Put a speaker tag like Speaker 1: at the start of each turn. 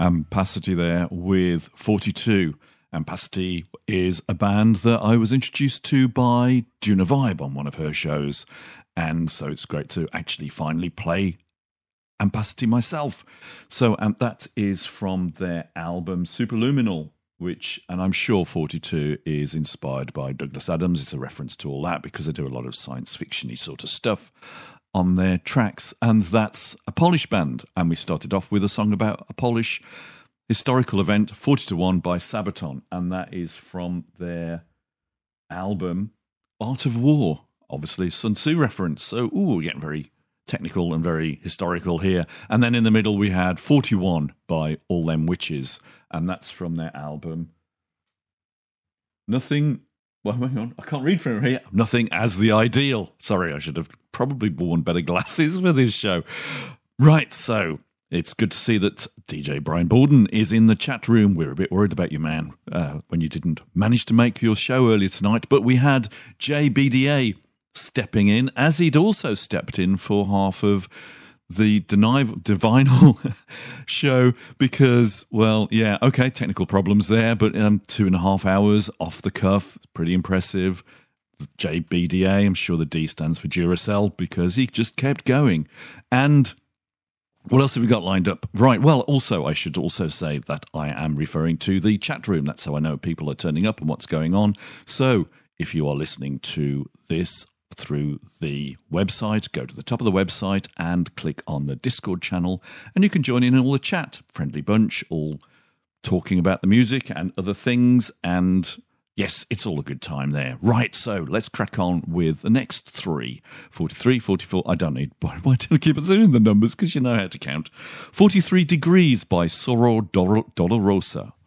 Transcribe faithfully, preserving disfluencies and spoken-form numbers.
Speaker 1: Ampacity there with forty-two. Ampacity is a band that I was introduced to by Duna Vibe on one of her shows, and so it's great to actually finally play Ampacity myself. So um, that is from their album Superluminal, which, and I'm sure forty-two is inspired by Douglas Adams. It's a reference to all that because they do a lot of science fiction-y sort of stuff on their tracks, and that's a Polish band. And we started off with a song about a Polish historical event, forty to one by Sabaton, and that is from their album Art of War. Obviously, Sun Tzu reference. So, ooh, we're getting very technical and very historical here. And then in the middle, we had forty-one by All Them Witches, and that's from their album Nothing. Well, hang on, I can't read from here. Nothing as the Ideal. Sorry, I should have probably worn better glasses for this show. Right, so it's good to see that D J Brian Borden is in the chat room. We're a bit worried about you, man, uh, when you didn't manage to make your show earlier tonight. But we had J B D A stepping in, as he'd also stepped in for half of the Divinal show because, well, yeah, okay, technical problems there, but um, two and a half hours off the cuff, pretty impressive. J B D A, I'm sure the D stands for Duracell because he just kept going. And what else have we got lined up? Right, well, also, I should also say that I am referring to the chat room. That's how I know people are turning up and what's going on. So if you are listening to this through the website, go to the top of the website and click on the Discord channel, and you can join in all the chat. Friendly bunch, all talking about the music and other things, and yes, it's all a good time there. Right, so let's crack on with the next three. forty-three, forty-four, I don't need, why, why don't I keep doing the numbers? Because you know how to count. forty-three Degrees by Soror Dolorosa.